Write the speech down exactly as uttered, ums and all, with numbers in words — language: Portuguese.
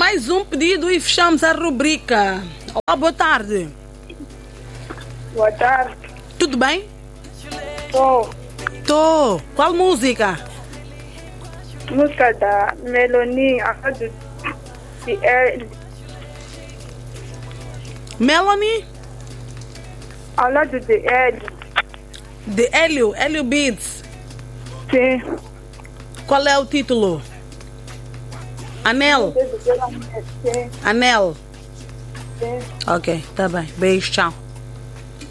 Mais um pedido e fechamos a rubrica. Olá, boa tarde. Boa tarde. Tudo bem? Tô. Tô. Qual música? Música da Melanie, a rádio de L. Melanie? Ao lado de L. De Hélio, Hélio Beats. Sim. Qual é o título? Anel? Sim. Anel? Sim. Ok, tá bem. Beijo, tchau.